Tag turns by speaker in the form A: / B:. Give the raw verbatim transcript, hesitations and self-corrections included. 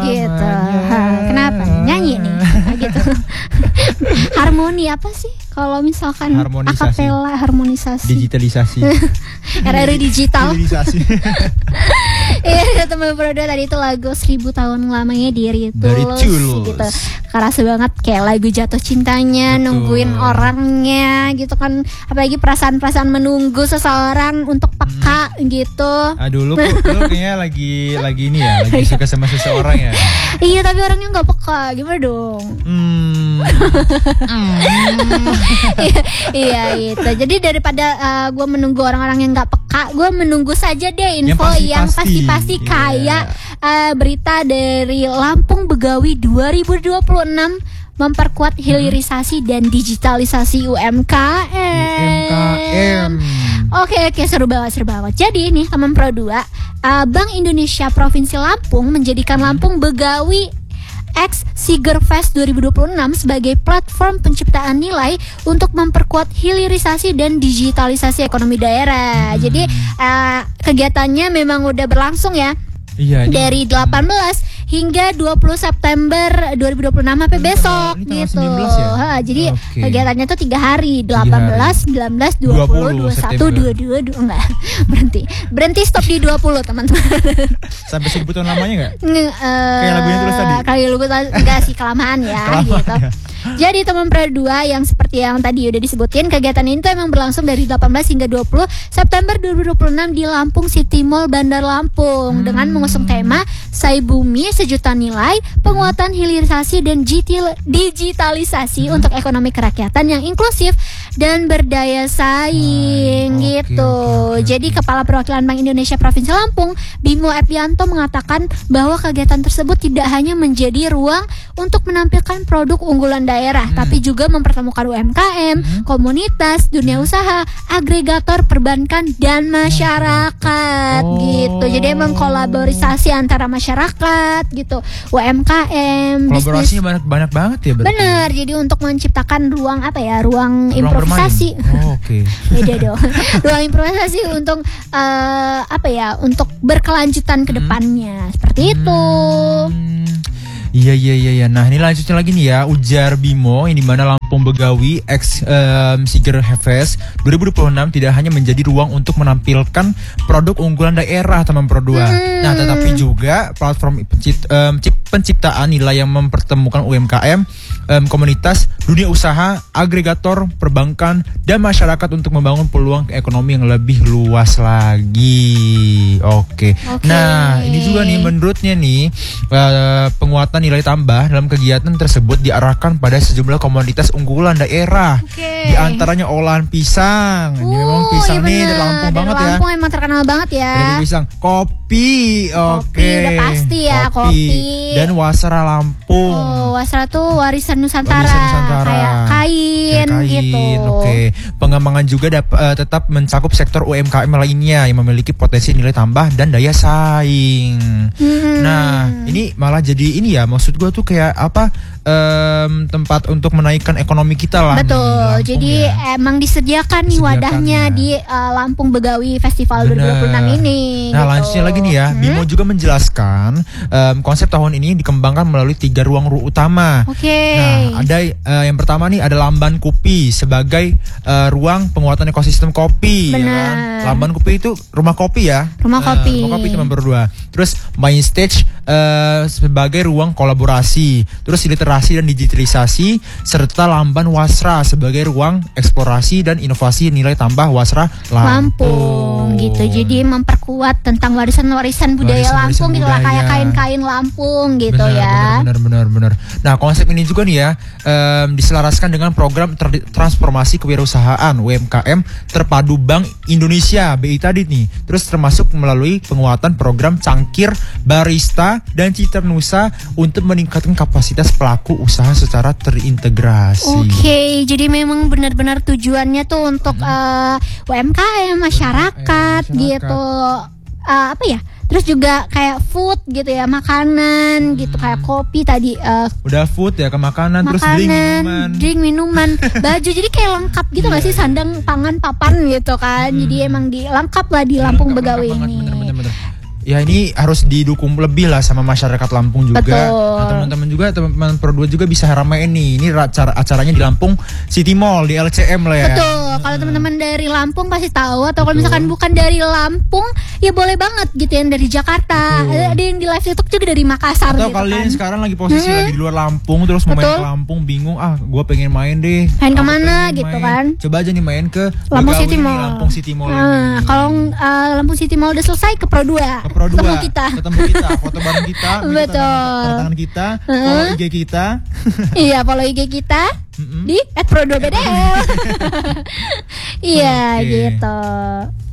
A: gitu. Ha, kenapa? Nyanyi nih gitu. Harmoni apa sih? Kalau misalkan akapela harmonisasi,
B: digitalisasi,
A: R R I digital.
B: Digitalisasi.
A: Iya, teman berdua tadi itu lagu seribu tahun lamanya dari Tulus, gitu. Kerasa banget kayak lagu jatuh cintanya. Betul. Nungguin orangnya gitu kan. Apalagi perasaan-perasaan menunggu seseorang untuk peka hmm. gitu.
B: Aduh, lu, lu kayaknya lagi lagi ini ya, lagi suka sama seseorang ya.
A: Iya, tapi orangnya nggak peka, gimana dong? Hmm. iya, iya itu. Jadi daripada uh, gue menunggu orang-orang yang nggak peka, gue menunggu saja deh info yang pasti-pasti kayak yeah. uh, berita dari Lampung Begawi dua ribu dua puluh enam memperkuat hilirisasi hmm. dan digitalisasi U M K M.
B: U M K M.
A: Oke oke seru banget seru banget. Jadi nih teman Pro dua, uh, Bank Indonesia Provinsi Lampung menjadikan Lampung Begawi X Sigerfest dua ribu dua puluh enam sebagai platform penciptaan nilai untuk memperkuat hilirisasi dan digitalisasi ekonomi daerah. Hmm. Jadi uh, kegiatannya memang udah berlangsung ya. Iya, dari delapan belas hingga dua puluh September dua ribu dua puluh enam sampai besok ini gitu. Ya? Ha, jadi okay. kegiatannya tuh tiga hari, delapan belas, sembilan belas, dua puluh, dua puluh satu, dua puluh dua, enggak. Berhenti. Berhenti stop di dua puluh, teman-teman.
B: Sampai seribu tahun lamanya enggak?
A: Uh,
B: kayak lagunya terus tadi.
A: Kayak lagu enggak sih kelamaan ya kelamaan gitu. Ya. Jadi teman Pro dua yang seperti yang tadi udah disebutin, kegiatan ini tuh emang berlangsung dari delapan belas hingga dua puluh September dua ribu dua puluh enam di Lampung City Mall Bandar Lampung hmm. dengan mengusung tema Sai Bumi Sejuta Nilai, penguatan hilirisasi dan digitalisasi hmm. untuk ekonomi kerakyatan yang inklusif dan berdaya saing. hmm, gitu. Okay, okay, okay. Jadi Kepala Perwakilan Bank Indonesia Provinsi Lampung, Bimo Epianto mengatakan bahwa kegiatan tersebut tidak hanya menjadi ruang untuk menampilkan produk unggulan daerah, hmm. tapi juga mempertemukan U M K M, hmm. komunitas, dunia usaha, agregator perbankan dan masyarakat. Oh. Gitu. Jadi emang kolaborasi antara masyarakat gitu, U M K M,
B: kolaborasinya banyak banyak banget ya. Berarti.
A: Bener. Jadi untuk menciptakan ruang apa ya, ruang, ruang improvisasi.
B: Oh, Oke. Okay.
A: Beda dong. Ruang improvisasi untuk uh, apa ya, untuk berkelanjutan ke depannya. Hmm. Seperti itu.
B: Hmm. Iya iya iya ya. Nah ini lanjutnya lagi nih ya, ujar Bimo yang dimana Lampung Begawi X um, Sigerfest dua ribu dua puluh enam tidak hanya menjadi ruang untuk menampilkan produk unggulan daerah teman Pro dua. Hmm. Nah tetapi juga platform pencipt, um, penciptaan nilai yang mempertemukan U M K M, um, komunitas, dunia usaha, agregator, perbankan dan masyarakat untuk membangun peluang ekonomi yang lebih luas lagi. Oke. Okay. Nah ini juga nih menurutnya nih uh, penguatan nilai tambah dalam kegiatan tersebut diarahkan pada sejumlah komoditas unggulan daerah.
A: Okay.
B: Di antaranya olahan pisang. Uh, Ini memang pisang iya nih dari Lampung dari banget
A: Lampung
B: ya.
A: Lampung emang terkenal banget ya.
B: Dari pisang, kopi, oke.
A: Okay. Udah pasti ya kopi. kopi.
B: Dan wasra Lampung.
A: Oh, wasra tuh warisan Nusantara.
B: Warisan Nusantara.
A: Kayak kain, kain gitu.
B: Oke. Okay. Pengembangan juga dap- uh, tetap mencakup sektor U M K M lainnya yang memiliki potensi nilai tambah dan daya saing. Hmm. Nah, ini malah jadi ini ya. Maksud gue tuh kayak apa, um, tempat untuk menaikkan ekonomi kita lah.
A: Betul. Jadi ya. emang disediakan nih wadahnya ya. di uh, Lampung Begawi Festival Bener. dua ribu dua puluh enam ini.
B: Nah
A: gitu.
B: lanjutnya lagi nih ya, hmm? Bimo juga menjelaskan um, konsep tahun ini dikembangkan melalui tiga ruang utama.
A: Oke. Okay.
B: Nah ada uh, yang pertama nih ada Lamban Kopi sebagai uh, ruang penguatan ekosistem kopi.
A: Benar.
B: Ya kan? Lamban Kopi itu rumah kopi ya.
A: Rumah
B: uh,
A: kopi.
B: Rumah kopi teman berdua. Terus Main Stage uh, sebagai ruang kolaborasi, terus literasi dan digitalisasi, serta Lamban Wasra sebagai ruang eksplorasi dan inovasi nilai tambah Wasra Lampung.
A: Lampung gitu. Jadi memperkuat tentang warisan-warisan budaya warisan, Lampung gitu lah, kayak kain-kain Lampung gitu benar, ya.
B: Benar benar benar. Nah, konsep ini juga nih ya um, diselaraskan dengan program ter- transformasi kewirausahaan U M K M terpadu Bank Indonesia B I tadi nih. Terus termasuk melalui penguatan program Cangkir, Barista dan Citra Nusa untuk meningkatkan kapasitas pelaku usaha secara terintegrasi.
A: Oke, okay, jadi memang benar-benar tujuannya tuh untuk hmm. uh, U M K M, masyarakat, eh, masyarakat. gitu. Uh, apa ya? Terus juga kayak food gitu ya, makanan hmm. gitu, kayak kopi tadi. Uh,
B: Udah food ya, ke makanan, makanan terus drink minuman.
A: Drink minuman, baju. Jadi kayak lengkap gitu nggak yeah. sih, sandang, pangan, papan gitu kan. Hmm. Jadi emang di lengkap lah di Lampung Begawi ini. Bener, bener, bener.
B: ya ini harus didukung lebih lah sama masyarakat Lampung juga.
A: Betul.
B: Nah, teman-teman juga teman-teman Pro dua juga bisa ramein nih. Ini acara acaranya di Lampung City Mall di L C M lah ya.
A: Betul. Kalau teman-teman dari Lampung pasti tahu, atau kalau misalkan bukan dari Lampung ya boleh banget gitu, yang dari Jakarta.
B: Betul.
A: Ada yang di live TikTok juga dari Makassar
B: Atau
A: gitu
B: kalian
A: kan.
B: sekarang lagi posisi
A: Hmm.
B: lagi di luar Lampung terus mau main
A: Betul.
B: ke Lampung bingung, ah gue pengen main deh.
A: Main
B: Aku
A: kemana
B: pengen
A: gitu
B: main.
A: kan.
B: Coba aja nih main ke
A: Lampung
B: Begawi
A: City
B: nih,
A: Mall.
B: Lampung City Mall
A: Nah,
B: ini.
A: kalau uh, Lampung City Mall udah selesai ke Pro dua.
B: Ke Pro dua.
A: Ketemu kita.
B: Ketemu kita, foto bareng kita, minta
A: Betul.
B: tanda tanda tangan kita, follow I G kita.
A: Iya, follow I G kita
B: Mm-mm.
A: di et pro dua b d l. Iya,
B: Oke.
A: gitu.